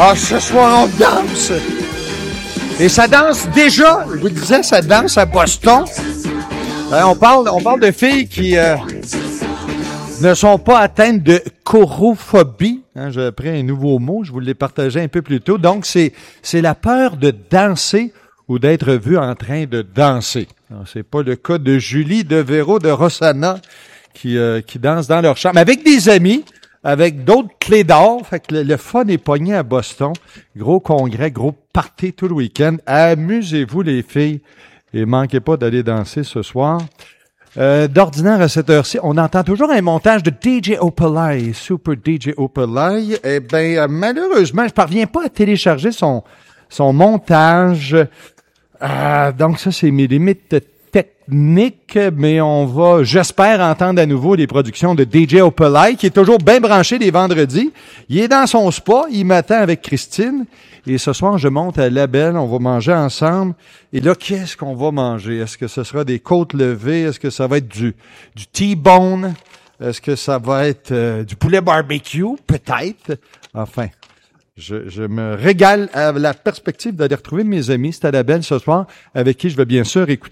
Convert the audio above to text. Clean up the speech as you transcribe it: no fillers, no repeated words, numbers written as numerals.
Ah, ce soir, on danse! Et ça danse déjà, je vous le disais, ça danse à Boston. On parle de filles qui ne sont pas atteintes de chorophobie. J'ai appris un nouveau mot, je vous l'ai partagé un peu plus tôt. Donc, c'est la peur de danser ou d'être vu en train de danser. Alors, c'est pas le cas de Julie, de Véro, de Rossana qui dansent dans leur chambre avec des amis, avec d'autres clés d'or. Fait que le fun est pogné à Boston. Gros congrès, gros party tout le week-end. Amusez-vous les filles et manquez pas d'aller danser ce soir. D'ordinaire à cette heure-ci, on entend toujours un montage de DJ Opalai, Super DJ Opalai. Eh bien, malheureusement, je parviens pas à télécharger son montage. Donc ça, c'est mes limites techniques, mais on va, j'espère, entendre à nouveau les productions de DJ Opalai, qui est toujours bien branché les vendredis. Il est dans son spa, il m'attend avec Christine. Et ce soir, je monte à La Belle, on va manger ensemble. Et là, qu'est-ce qu'on va manger? Est-ce que ce sera des côtes levées? Est-ce que ça va être du T-bone? Est-ce que ça va être du poulet barbecue? Peut-être. Enfin, je me régale à la perspective d'aller retrouver mes amis. C'est à La Belle ce soir, avec qui je vais bien sûr écouter